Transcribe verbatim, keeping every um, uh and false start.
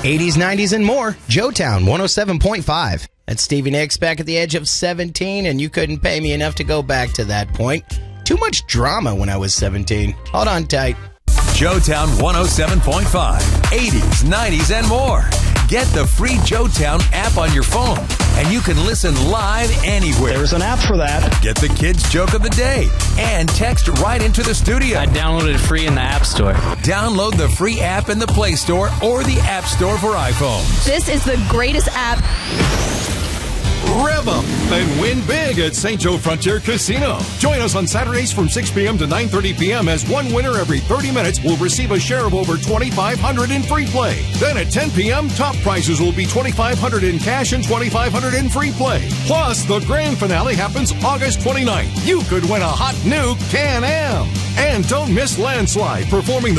eighties, nineties, and more. Joetown one oh seven point five. That's Stevie Nicks back at the age of seventeen, and you couldn't pay me enough to go back to that point. Too much drama when I was seventeen. Hold on tight. Joetown one oh seven point five. eighties, nineties, and more. Get the free Joetown app on your phone, and you can listen live anywhere. There's an app for that. Get the kids' joke of the day and text right into the studio. I downloaded it free in the App Store. Download the free app in the Play Store or the App Store for iPhones. This is the greatest app. Rev up and win big at Saint Joe Frontier Casino. Join us on Saturdays from six p.m. to nine thirty p.m. as one winner every thirty minutes will receive a share of over twenty-five hundred dollars in free play. Then at ten p.m., top prizes will be twenty-five hundred dollars in cash and twenty-five hundred dollars in free play. Plus, the grand finale happens August twenty-ninth. You could win a hot new Can-Am. And don't miss Landslide performing